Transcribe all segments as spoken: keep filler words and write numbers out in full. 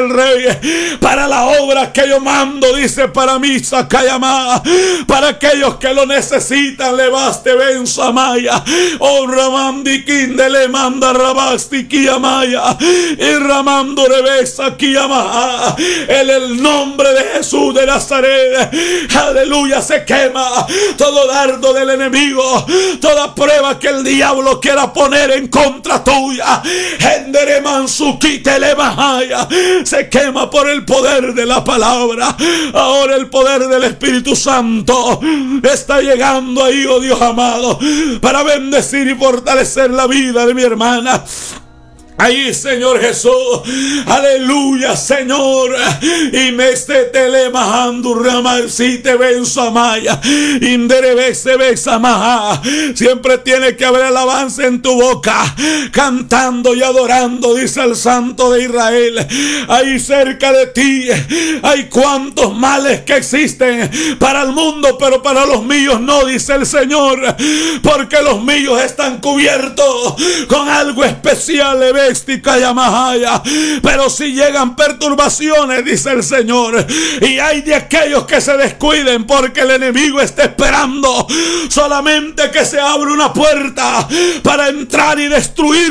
el rey, para la obra que yo mando, dice, para mí, Sakayama, para aquellos que lo necesitan, le baste ben Samaya, oh Ramandi Kinde le manda Rabasti Kiyamaya, y Ramando Rebesa Kiyama, en el nombre de Jesús de Nazaret, aleluya, se quema todo dardo del enemigo, toda prueba que el diablo quiera poner en contra tuya, se quema por el poder de la palabra. Ahora el poder del Espíritu Santo está llegando ahí, oh Dios amado, para bendecir y fortalecer la vida de mi hermana. Ahí, Señor Jesús, aleluya, Señor, y me esté telemajando si te ven samaya, inderebese besamaja. Siempre tiene que haber alabanza en tu boca, cantando y adorando, dice el Santo de Israel. Ahí cerca de ti hay cuantos males que existen para el mundo, pero para los míos no, dice el Señor, porque los míos están cubiertos con algo especial, le pero si llegan perturbaciones, dice el Señor, y hay de aquellos que se descuiden, porque el enemigo está esperando solamente que se abra una puerta para entrar y destruir.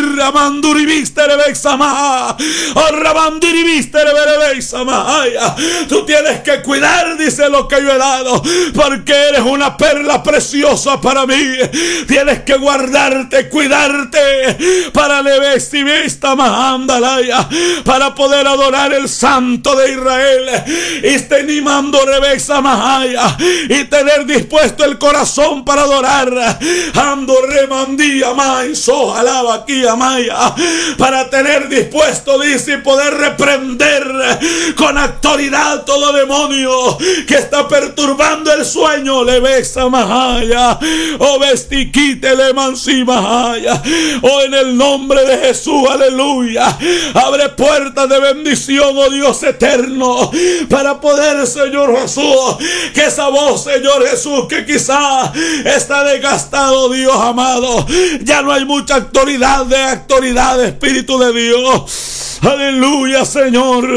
Tú tienes que cuidar, dice, lo que yo he dado, porque eres una perla preciosa para mí. Tienes que guardarte, cuidarte para vestir para poder adorar el Santo de Israel y tener dispuesto el corazón para adorar, para tener dispuesto, dice, y poder reprender con autoridad todo demonio que está perturbando el sueño. Le besa mahaya, o vestiquite le mancimahaya, o en el nombre de Jesús, aleluya. Abre puertas de bendición, oh Dios eterno, para poder, Señor Jesús, que esa voz, Señor Jesús, que quizá está desgastado, Dios amado, ya no hay mucha autoridad de autoridad, Espíritu de Dios. Aleluya, Señor.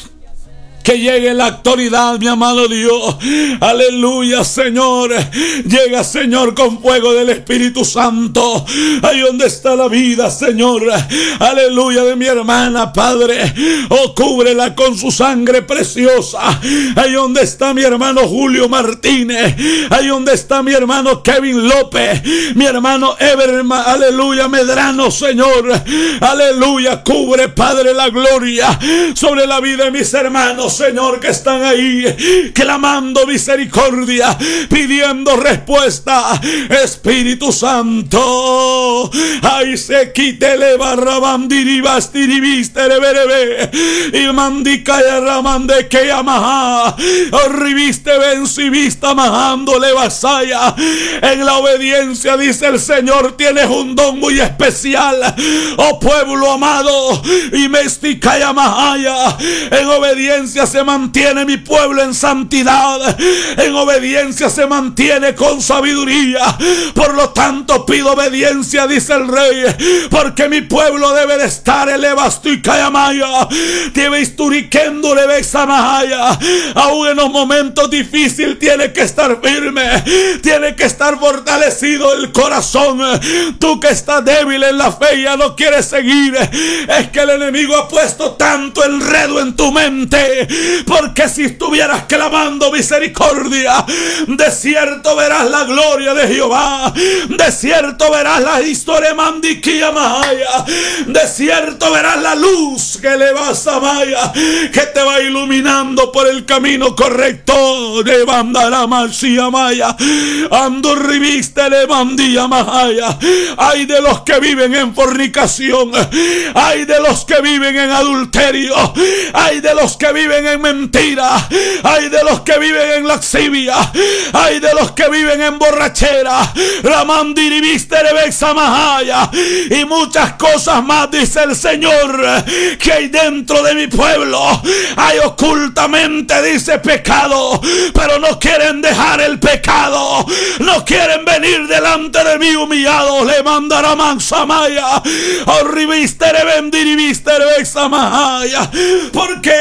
Que llegue la autoridad, mi amado Dios. Aleluya, Señor. Llega, Señor, con fuego del Espíritu Santo. Ahí donde está la vida, Señor. Aleluya, de mi hermana, Padre. Oh, cúbrela con su sangre preciosa. Ahí donde está mi hermano Julio Martínez. Ahí donde está mi hermano Kevin López. Mi hermano Ever, aleluya, Medrano, Señor. Aleluya, cubre, Padre, la gloria sobre la vida de mis hermanos, Señor, que están ahí clamando misericordia, pidiendo respuesta. Espíritu Santo, ay, se quite le barra bandiribas tiribiste reverebe y mandicaya ramande que amaha horribiste vencibista majando le vasaya. En la obediencia, dice el Señor, tienes un don muy especial, oh pueblo amado, y mesticaya mahaya. En obediencia se mantiene mi pueblo en santidad, en obediencia se mantiene con sabiduría. Por lo tanto pido obediencia, dice el Rey, porque mi pueblo debe de estar elevasto y cayamaya, debe isturiquendo le besamaya. Aún en los momentos difíciles tiene que estar firme, tiene que estar fortalecido el corazón. Tú que estás débil en la fe y ya no quieres seguir, es que el enemigo ha puesto tanto enredo en tu mente, porque si estuvieras clamando misericordia, de cierto verás la gloria de Jehová, de cierto verás la historia mandiquía mahaya, de cierto verás la luz que le vas a maya, que te va iluminando por el camino correcto. De bandara marcia maya, ando riviste le bandía mahaya. Hay de los que viven en fornicación, hay de los que viven en adulterio, hay de los que viven en mentira, hay de los que viven en laxivia, hay de los que viven en borrachera, y muchas cosas más, dice el Señor, que hay dentro de mi pueblo. Hay ocultamente, dice, pecado, pero no quieren dejar el pecado, no quieren venir delante de mí humillados. Le mandará mansamaya, horribiste, revendiribiste, porque